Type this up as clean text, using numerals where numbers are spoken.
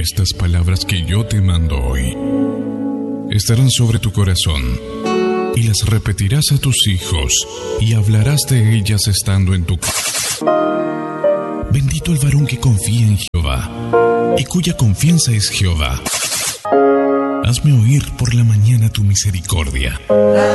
estas palabras que yo te mando hoy estarán sobre tu corazón, y las repetirás a tus hijos, y hablarás de ellas estando en tu casa. Bendito el varón que confía en Jehová, y cuya confianza es Jehová. Hazme oír por la mañana tu misericordia,